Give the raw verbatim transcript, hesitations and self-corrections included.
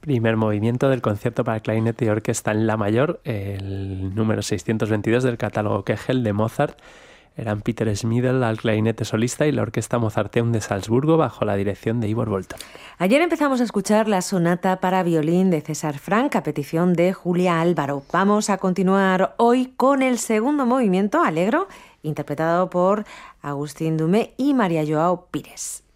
Primer movimiento del concierto para clarinete y orquesta en la mayor, el número seiscientos veintidós del catálogo Köchel de Mozart. Eran Peter Schmidl al clarinete solista y la Orquesta Mozarteum de Salzburgo bajo la dirección de Ivor Bolton. Ayer empezamos a escuchar la sonata para violín de César Franck a petición de Julia Álvaro. Vamos a continuar hoy con el segundo movimiento, Allegro, interpretado por Agustín Dumé y María Joao Pires.